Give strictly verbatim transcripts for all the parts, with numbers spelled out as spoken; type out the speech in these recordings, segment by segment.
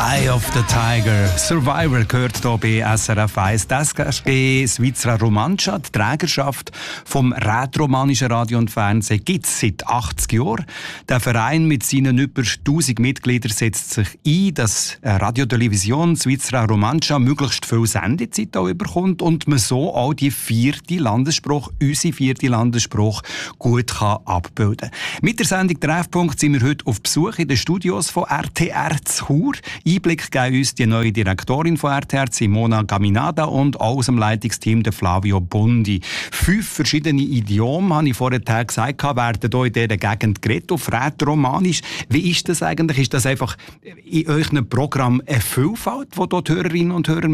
Eye of the Tiger. Survivor gehört hier bei S R F eins. Das ist bei Svizra Romancia. Die Trägerschaft vom rätoromanischen Radio und Fernsehen gibt es seit achtzig Jahren. Der Verein mit seinen über tausend Mitgliedern setzt sich ein, dass Radio-Television Svizra Romancia möglichst viel Sendezeit auch überkommt und man so auch die vierte Landesspruch, unsere vierte Landesspruch, gut kann abbilden kann. Mit der Sendung Treffpunkt sind wir heute auf Besuch in den Studios von R T R zu Chur. Einblick geben uns die neue Direktorin von R T R, Simona Gaminada, und auch aus dem Leitungsteam der Flavio Bondi. Fünf verschiedene Idiomen, habe ich vorher gesagt, werden hier in dieser Gegend geredet, auf Rätoromanisch. Wie ist das eigentlich? Ist das einfach in euren Programm eine Vielfalt, die dort Hörerinnen und Hörer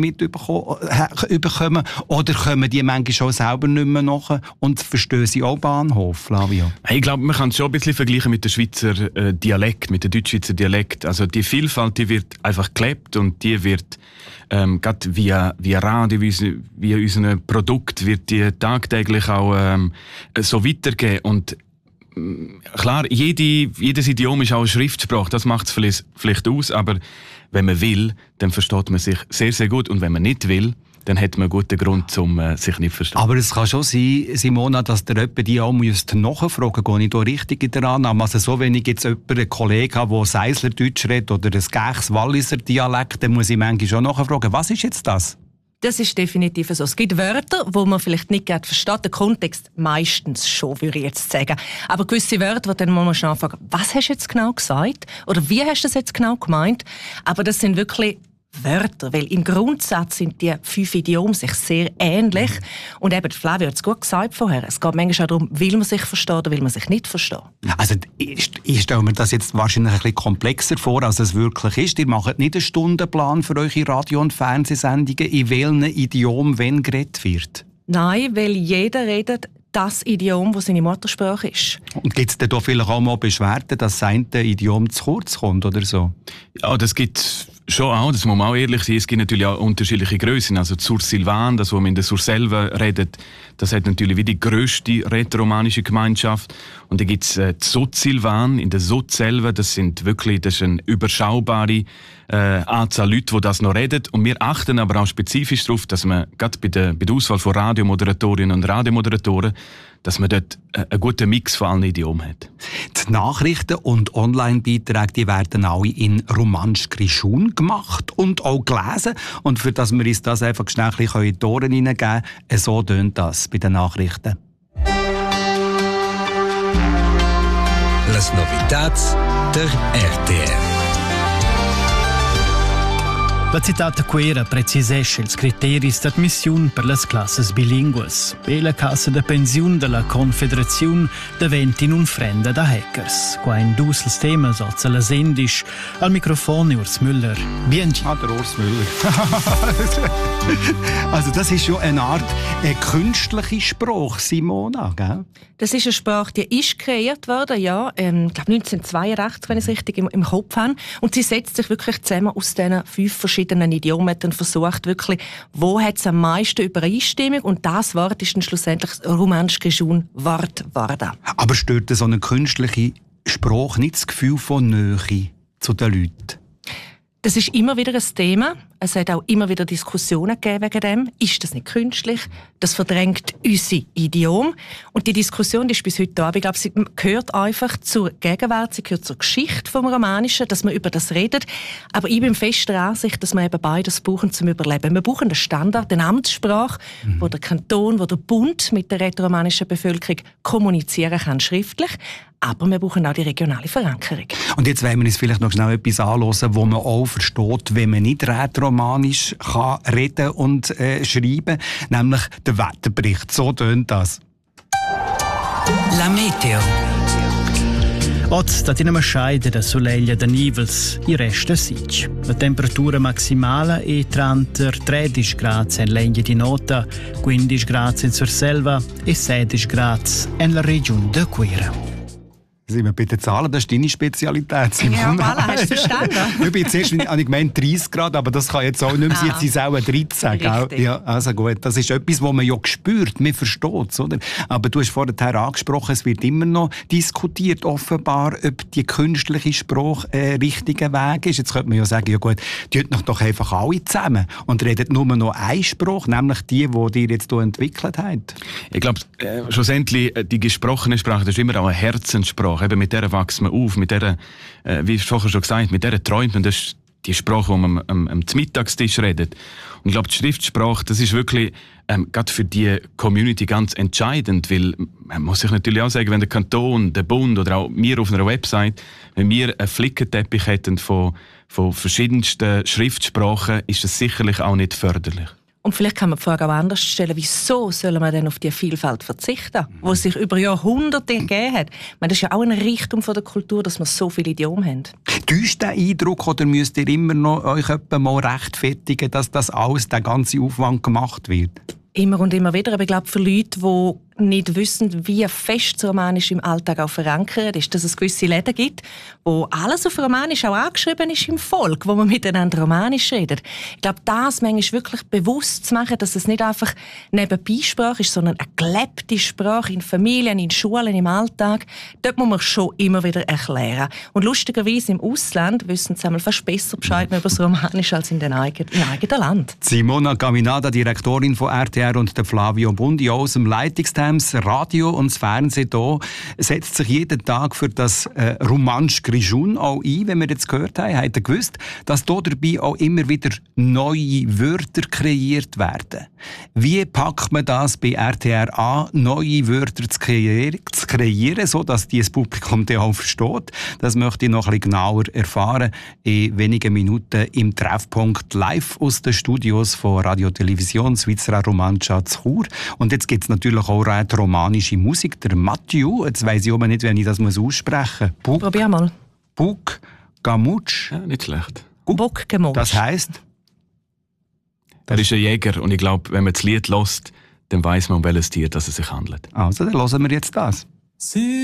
mitbekommen? Oder kommen die manchmal schon selber nicht mehr nach und verstehen sie auch Bahnhof, Flavio? Ich glaube, man kann es schon ein bisschen vergleichen mit dem Schweizer äh, Dialekt, mit dem Deutschschweizer Dialekt. Also die Vielfalt, die wird einfach gelebt und die wird ähm, gerade via, via Radio, via, via unser Produkt, wird die tagtäglich auch ähm, so weitergehen. Und ähm, klar, jede, jedes Idiom ist auch eine Schriftsprache, das macht es vielleicht, vielleicht aus, aber wenn man will, dann versteht man sich sehr, sehr gut. Und wenn man nicht will, dann hat man einen guten Grund, um äh, sich nicht zu verstehen. Aber es kann schon sein, Simona, dass der jemand die auch nachfragen müsst. Gehe ich da richtig in der Annahme? Also so, wenn ich jetzt jemanden, einen Kollegen habe, der Seislerdeutsch redet oder ein Gächs Walliser Dialekt, dann muss ich manchmal schon nachfragen, was ist jetzt das? Das ist definitiv so. Es gibt Wörter, die man vielleicht nicht gerade versteht. Der Kontext meistens schon, würde ich jetzt sagen. Aber gewisse Wörter, wo dann muss man schon fragen, was hast du jetzt genau gesagt? Oder wie hast du das jetzt genau gemeint? Aber das sind wirklich Wörter, weil im Grundsatz sind die fünf Idiome sich sehr ähnlich. Und eben, Flavio hat es gut gesagt vorher, es geht manchmal auch darum, will man sich verstehen oder will man sich nicht verstehen. Also ich, ich stelle mir das jetzt wahrscheinlich ein bisschen komplexer vor, als es wirklich ist. Ihr macht nicht einen Stundenplan für eure Radio- und Fernsehsendungen, in welchem Idiom wenn geredet wird? Nein, weil jeder redet das Idiom, das seine Muttersprache ist. Und gibt es denn da vielleicht auch mal Beschwerden, dass das eine Idiom zu kurz kommt oder so? Ja, das gibt schon auch, das muss man auch ehrlich sein. Es gibt natürlich auch unterschiedliche Grössen. Also Sur-Silvan, das, was man in der Surselva redet, das hat natürlich wie die grösste rätoromanische Gemeinschaft. Und dann gibt es äh, Sud-Silvan in der Sud-Selva. Das sind wirklich, das ist eine überschaubare äh, Anzahl Leute, die das noch reden. Und wir achten aber auch spezifisch darauf, dass man gerade bei der, bei der Auswahl von Radiomoderatorinnen und Radiomoderatoren, dass man dort einen guten Mix von allen Idiomen hat. Die Nachrichten und Online-Beiträge, die werden alle in Romansch Grischun gemacht und auch gelesen. Und für das wir uns das einfach schnell in die Ohren hineingeben, so tönt das bei den Nachrichten. Las novidades der R T R. La citata quera precisesce ils criteris d'admission per las classes bilingues e la Cassa de Pensiun de la Confederaziun diventa in un frenda da hackers. Qua in dus els temas als la sendisch al Mikrofon Urs Müller. Bienci. Ah, der Urs Müller. Also das ist schon eine Art eine künstliche Sprache, Simona, gell? Das ist eine Sprache, die ist kreiert worden, ja, ähm, ich glaube neunzehnhundertzweiundachtzig, wenn ich es richtig im, im Kopf habe. Und sie setzt sich wirklich zusammen aus diesen fünf verschiedenen Idiomen. Hat dann versucht, wirklich, wo hat es am meisten Übereinstimmung? Und das Wort ist dann schlussendlich das Romansch-Grischun Wort geworden. Aber stört so eine künstliche Sprache nicht das Gefühl von Nähe zu den Leuten? Das ist immer wieder ein Thema. Es hat auch immer wieder Diskussionen gegeben wegen dem. Ist das nicht künstlich? Das verdrängt unsere Idiom. Und die Diskussion die ist bis heute da. Ich glaube, sie gehört einfach zur Gegenwart, sie gehört zur Geschichte vom Romanischen, dass man über das redet. Aber ich bin fest der Ansicht, dass wir eben beides brauchen zum Überleben. Wir brauchen einen Standard, eine Amtssprache, mhm. wo der Kanton, wo der Bund mit der rätoromanischen Bevölkerung kommunizieren kann, schriftlich. Aber wir brauchen auch die regionale Verankerung. Und jetzt wollen wir uns vielleicht noch schnell etwas anhören, wo man auch versteht, wenn man nicht rätoromanisch kann reden und äh, schreiben, nämlich der Wetterbericht. So tönt das. La Meteo. Oggi state in una scheide da soleglia da nivels, i resta sic. La temperatura maximale è tredici gradi in legna di nota, quindici gradi in Surselva e sedici gradi in la regione de Quera. Sind wir bei den Zahlen, das ist deine Spezialität, Simone. Ja, voilà, hast du verstanden? Ich bin zuerst habe ich gemeint dreißig Grad, aber das kann jetzt auch nicht mehr sein, jetzt sind es auch dreizehn. Gell? Ja, also gut, das ist etwas, was man ja spürt, man versteht es, oder? Aber du hast vorher angesprochen, es wird immer noch diskutiert, offenbar, ob die künstliche Sprache ein äh, richtiger Weg ist. Jetzt könnte man ja sagen, ja gut, tut doch einfach alle zusammen und redet nur noch einen Spruch, nämlich die, die ihr jetzt hier entwickelt habt. Ich glaube, äh, schlussendlich, äh, die gesprochene Sprache, das ist immer auch eine Herzenssprache. Eben mit der wächst man auf, mit der, äh, wie vorher schon gesagt, mit der träumt man. Das ist die Sprache, die man am, am, am Mittagstisch redet. Und ich glaube, die Schriftsprache, das ist wirklich ähm, gerade für die Community ganz entscheidend, weil man muss sich natürlich auch sagen, wenn der Kanton, der Bund oder auch wir auf einer Website, wenn wir einen Flickenteppich hätten von, von verschiedensten Schriftsprachen, ist das sicherlich auch nicht förderlich. Und vielleicht kann man die Frage auch anders stellen, wieso sollen wir denn auf die Vielfalt verzichten, die sich über Jahrhunderte gegeben hat? Ich meine, das ist ja auch ein Reichtum von der Kultur, dass wir so viele Idiomen haben. Täuscht der Eindruck oder müsst ihr immer noch euch mal rechtfertigen, dass das alles, der ganze Aufwand gemacht wird? Immer und immer wieder. Aber ich glaube, für Leute, die nicht wissen, wie fest das Romanisch im Alltag auch verankert ist, dass es gewisse Läden gibt, wo alles auf Romanisch auch angeschrieben ist im Volk, wo man miteinander Romanisch redet. Ich glaube, das manchmal wirklich bewusst zu machen, dass es nicht einfach Nebenbeisprache ist, sondern eine gelebte Sprache in Familien, in Schulen, im Alltag. Dort muss man schon immer wieder erklären. Und lustigerweise im Ausland wissen sie einmal fast besser Bescheid über das Romanisch als in den eigenen, im eigenen Land. Simona Caminada, Direktorin von R T R, und der Flavio Bundi aus dem Leitungsteam. Das Radio und das Fernsehen hier setzt sich jeden Tag für das äh, Romansch Grischun auch ein, wenn wir jetzt gehört haben. Habt ihr gewusst, dass hier dabei auch immer wieder neue Wörter kreiert werden? Wie packt man das bei R T R an, neue Wörter zu kreieren, zu kreieren sodass dieses Publikum die auch versteht? Das möchte ich noch ein bisschen genauer erfahren in wenigen Minuten im Treffpunkt live aus den Studios von Radio Television Svizzera Romancia zu Chur. Und jetzt gibt es natürlich auch romanische Musik, der Mathieu, jetzt weiss ich aber nicht, wenn ich das aussprechen muss. Probier mal. Buk Gamutsch. Ja, nicht schlecht. Buk Gamutsch. Das heisst? Er ist ein Jäger und ich glaube, wenn man das Lied hört, dann weiss man, um welches Tier es sich handelt. Also, dann hören wir jetzt das.